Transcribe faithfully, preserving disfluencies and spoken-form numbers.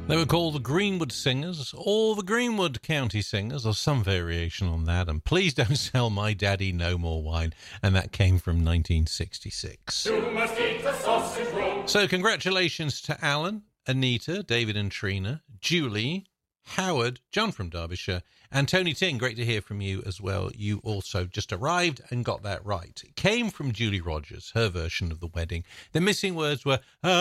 They were called the Greenwood Singers, or the Greenwood County Singers, or some variation on that. And Please Don't Sell My Daddy No More Wine. And that came from nineteen sixty-six. You must eat the sausage roll. So congratulations to Alan, Anita, David and Trina, Julie, Howard, John from Derbyshire, and Tony Ting. Great to hear from you as well. You also just arrived and got that right. It came from Julie Rogers, her version of The Wedding. The missing words were...